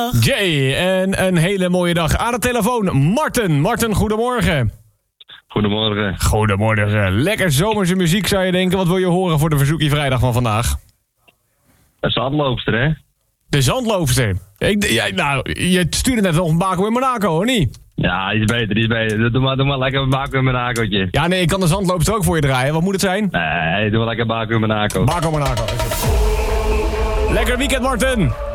dag. Jay, en een hele mooie dag. Aan de telefoon, Marten. Marten, goedemorgen. Goedemorgen. Goedemorgen. Lekker zomerse muziek zou je denken. Wat wil je horen voor de verzoekie vrijdag van vandaag? Een zandloopster, hè? De zandloopster. Je stuurde net nog een Baco in Monaco, hoor niet? Ja, die is beter. Doe maar lekker een Baco in Monacootje. Ja, nee, ik kan de zandloopster ook voor je draaien. Wat moet het zijn? Nee, doe maar lekker Baco in Monaco. Baco Monaco. Lekker weekend, Marten.